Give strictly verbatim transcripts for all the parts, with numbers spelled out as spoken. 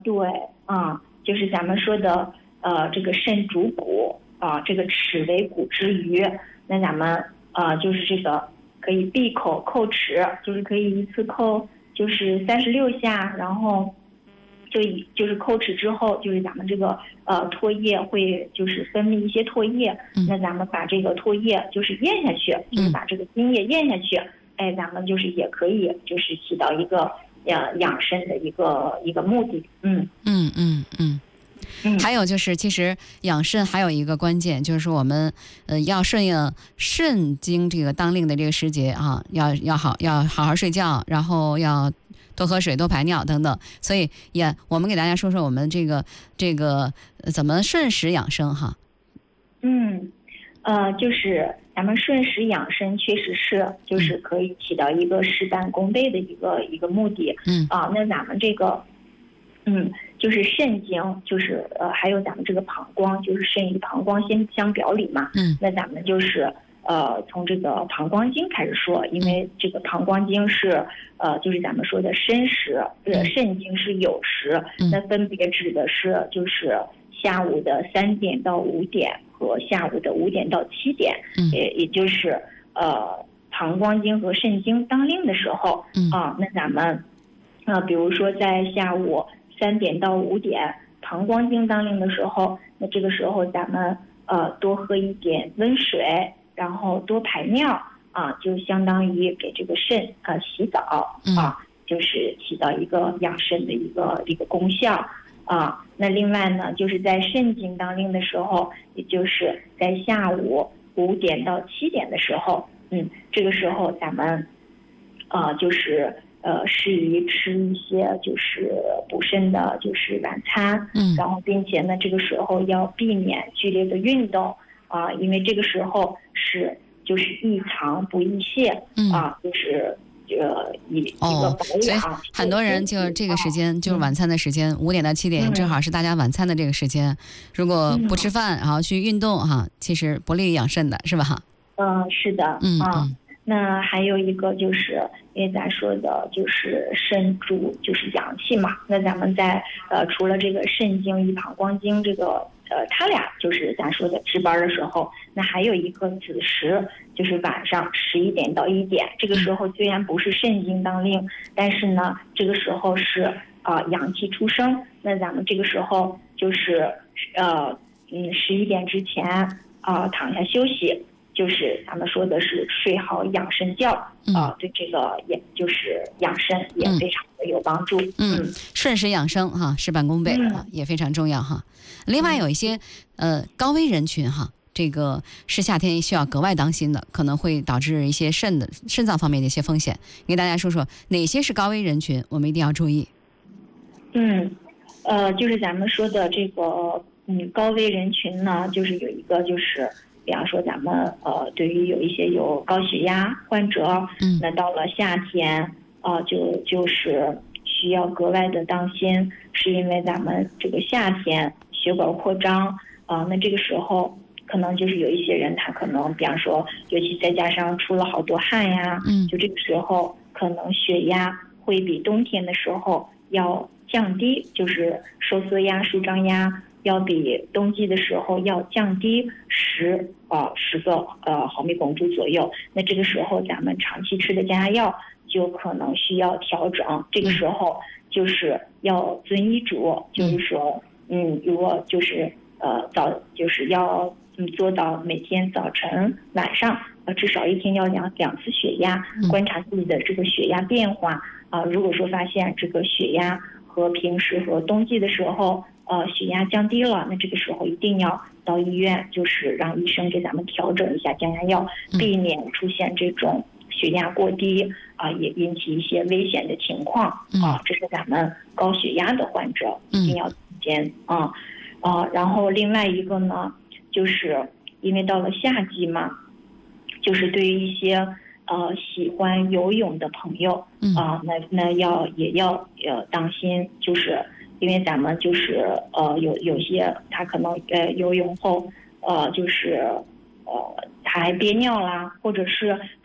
对，啊，就是咱们说的呃这个肾主骨啊，这个齿为骨之余，那咱们呃就是这个可以闭口叩齿，就是可以一次叩就是三十六下，然后就以就是叩齿之后，就是咱们这个呃唾液会就是分泌一些唾液， 嗯、 那咱们把这个唾液就是咽下去，就是把这个津液咽下去，哎，咱们就是也可以就是起到一个呃养肾的一个一个目的。嗯嗯嗯嗯。 嗯， 还有就是，其实养肾还有一个关键，就是我们呃要顺应肾经这个当令的这个时节啊，要要好要好好睡觉，然后要多喝水、多排尿等等。所以也我们给大家说说我们这个这个、呃、怎么顺时养生哈。 嗯，呃，就是咱们顺时养生，确实是就是可以起到一个事半功倍的一个一个目的。 嗯啊，那咱们这个。嗯，就是肾经，就是呃，还有咱们这个膀胱，就是肾与膀胱先相表里嘛。 嗯， 那咱们就是呃，从这个膀胱经开始说，因为这个膀胱经是呃，就是咱们说的申时，呃，肾经是酉时， 嗯、 那分别指的是就是下午的三点到五点和下午的五点到七点， 嗯、 也也就是呃，膀胱经和肾经当令的时候， 嗯、 啊，那咱们啊、呃，比如说在下午三点到五点，膀胱经当令的时候，那这个时候咱们呃多喝一点温水，然后多排尿啊，就相当于给这个肾呃洗澡啊，就是起到一个养肾的一个一个功效啊。那另外呢，就是在肾经当令的时候，也就是在下午五点到七点的时候，嗯，这个时候咱们呃就是。呃，适宜吃一些就是补肾的，就是晚餐， 嗯， 然后并且呢，这个时候要避免剧烈的运动啊、呃，因为这个时候是就是易藏不易泄， 嗯啊，就是呃一一个保养、 哦。很多人就这个时间、 嗯、 就是晚餐的时间，五、嗯、点到七点、嗯、正好是大家晚餐的这个时间。如果不吃饭，然后去运动哈，其实不利于养肾的，是吧？ 嗯、呃，是的， 嗯啊。嗯那还有一个就是，因为咱说的就是肾主就是阳气嘛，那咱们在呃除了这个肾经与膀胱经这个呃它俩就是咱说的值班的时候，那还有一个子时，就是晚上十一点到一点，这个时候虽然不是肾经当令，但是呢这个时候是啊、呃、阳气出生，那咱们这个时候就是呃嗯十一点之前啊、呃、躺下休息。就是咱们说的是睡好养肾觉啊、 嗯呃，对这个也就是养肾也非常的有帮助。 嗯，嗯顺时养生哈，事半功倍、 嗯、 啊，也非常重要哈。另外有一些呃高危人群哈，这个是夏天需要格外当心的，可能会导致一些肾的肾脏方面的一些风险。给大家说说哪些是高危人群，我们一定要注意。 嗯，呃，就是咱们说的这个嗯高危人群呢，就是有一个就是。比方说，咱们呃，对于有一些有高血压患者， 嗯， 那到了夏天，啊、呃，就就是需要格外的当心，是因为咱们这个夏天血管扩张，啊、呃，那这个时候可能就是有一些人他可能，比方说，尤其再加上出了好多汗呀， 嗯， 就这个时候可能血压会比冬天的时候要降低，就是收缩压、舒张压。要比冬季的时候要降低十啊十个呃毫米汞柱左右，那这个时候咱们长期吃的降压药就可能需要调整。这个时候就是要遵医嘱，就是说，嗯，如果就是呃早就是要嗯做到每天早晨晚上呃至少一天要量两次血压，观察自己的这个血压变化啊、呃。如果说发现这个血压和平时和冬季的时候。呃，血压降低了，那这个时候一定要到医院，就是让医生给咱们调整一下降压药，避免出现这种血压过低啊、呃，也引起一些危险的情况啊、呃。这是咱们高血压的患者一定要注意啊啊。然后另外一个呢，就是因为到了夏季嘛，就是对于一些呃喜欢游泳的朋友啊、呃，那那要也要呃当心，就是。因为咱们就是呃有有些他可能呃游泳后呃就是呃他还憋尿啦，或者是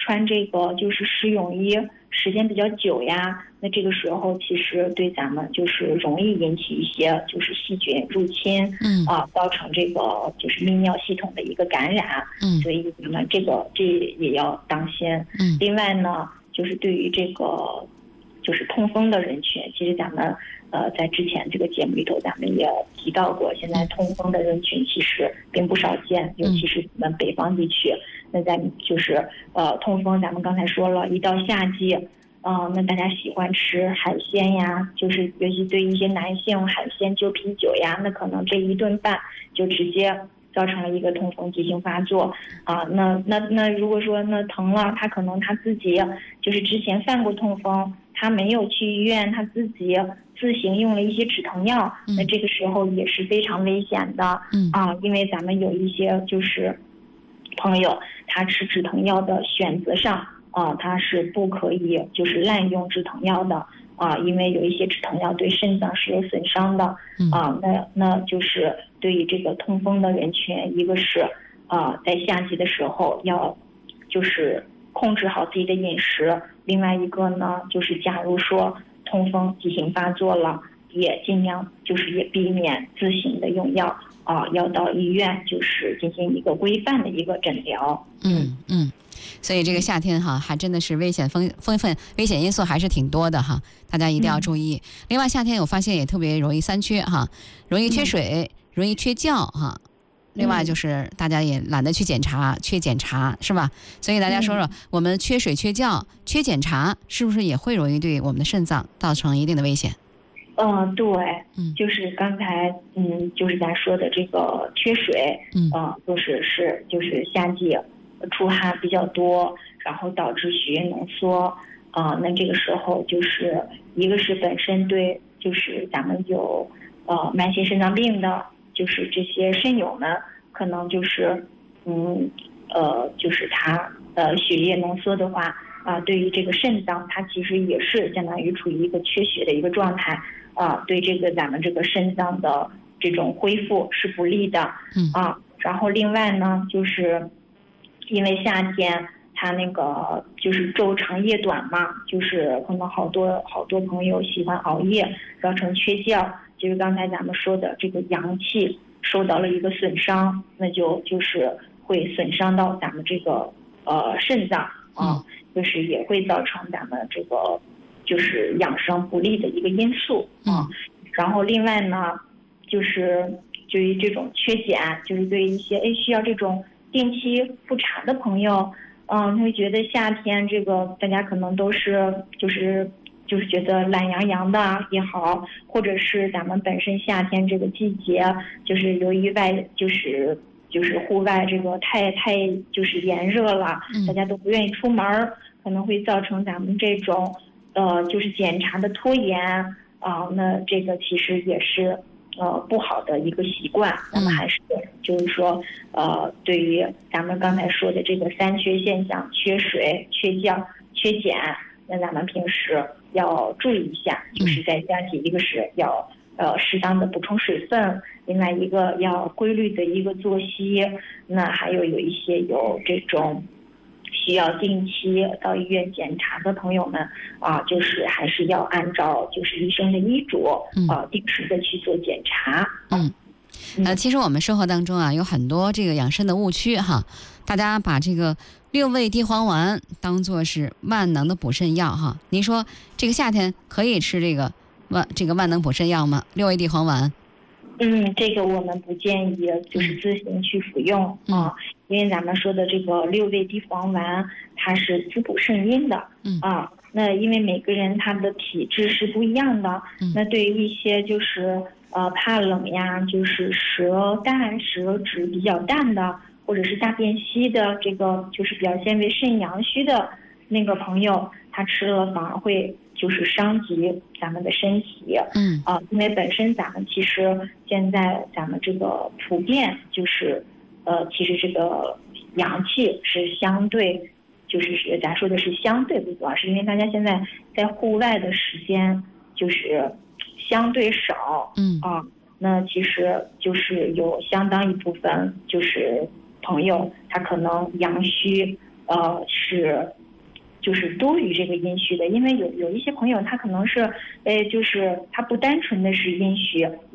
穿这个就是湿泳衣时间比较久呀，那这个时候其实对咱们就是容易引起一些就是细菌入侵， 嗯啊，造成这个就是泌尿系统的一个感染， 嗯， 所以咱们这个这也要当心。 嗯， 另外呢，就是对于这个就是痛风的人群，其实咱们呃在之前这个节目里头咱们也提到过，现在痛风的人群其实并不少见，尤其是咱们北方地区。那咱们就是呃痛风，咱们刚才说了，一到夏季，嗯、呃，那大家喜欢吃海鲜呀，就是尤其对一些男性，海鲜就啤酒呀，那可能这一顿饭就直接造成了一个痛风急性发作啊。那那那如果说那疼了，他可能他自己就是之前犯过痛风，他没有去医院，他自己自行用了一些止疼药，那这个时候也是非常危险的， 嗯啊，因为咱们有一些就是朋友他吃止疼药的选择上啊，他是不可以就是滥用止疼药的啊，因为有一些止疼药对肾脏是有损伤的啊。那那就是对于这个痛风的人群，一个是啊在夏季的时候要就是控制好自己的饮食，另外一个呢就是假如说痛风急性发作了，也尽量就是也避免自行的用药啊，要到医院就是进行一个规范的一个诊疗。 嗯嗯，所以这个夏天哈，还真的是危险风风分危险因素还是挺多的哈，大家一定要注意。嗯、另外，夏天我发现也特别容易三缺哈，容易缺水，嗯、容易缺觉哈。另外就是大家也懒得去检查，缺检查是吧？所以大家说说，我们缺水、缺觉、缺检查，是不是也会容易对我们的肾脏造成一定的危险？ 嗯、呃，对， 嗯， 就是刚才嗯，就是咱说的这个缺水， 嗯， 呃，就是是就是夏季出汗比较多，然后导致血液浓缩，啊、呃，那这个时候就是一个是本身对就是咱们有呃慢性肾脏病的。就是这些肾友们可能就是嗯呃就是他呃血液浓缩的话啊、呃，对于这个肾脏它其实也是相当于处于一个缺血的一个状态啊、呃，对这个咱们这个肾脏的这种恢复是不利的啊。然后另外呢，就是因为夏天它那个就是昼长夜短嘛，就是可能好多好多朋友喜欢熬夜，造成缺觉。就是刚才咱们说的这个阳气受到了一个损伤，那就就是会损伤到咱们这个呃肾脏啊，就是也会造成咱们这个就是养生不利的一个因素啊。然后另外呢，就是对于这种缺碱，就是对于一些哎需要这种定期复查的朋友，嗯，会觉得夏天这个大家可能都是就是。就是觉得懒洋洋的也好，或者是咱们本身夏天这个季节，就是由于外就是就是户外这个太太就是炎热了，大家都不愿意出门，可能会造成咱们这种呃就是检查的拖延啊、呃，那这个其实也是呃不好的一个习惯。咱们还是就是说呃对于咱们刚才说的这个三缺现象，缺水、缺觉、缺碱，那咱们平时要注意一下，就是在夏季，一个是要呃适当的补充水分，另外一个要规律的一个作息。那还有有一些有这种需要定期到医院检查的朋友们啊，就是还是要按照就是医生的医嘱啊，定时的去做检查。 嗯。呃，其实我们生活当中啊，有很多这个养生的误区哈，大家把这个六味地黄丸当作是万能的补肾药哈。您说这个夏天可以吃这个万这个万能补肾药吗？六味地黄丸？ 嗯，这个我们不建议就是自行去服用、嗯、啊，因为咱们说的这个六味地黄丸，它是滋补肾阴的， 嗯啊，那因为每个人他的体质是不一样的， 嗯、 那对于一些就是呃怕冷呀，就是舌淡舌质比较淡的，或者是大便稀的，这个就是表现为肾阳虚的那个朋友，他吃了反而会就是伤及咱们的身体， 嗯啊，因为本身咱们其实现在咱们这个普遍就是，呃，其实这个阳气是相对，就是是咱说的是相对不足，是因为大家现在在户外的时间就是相对少， 嗯啊，那其实就是有相当一部分就是朋友他可能阳虚呃是就是多于这个阴虚的，因为有有一些朋友他可能是呃就是他不单纯的是阴虚，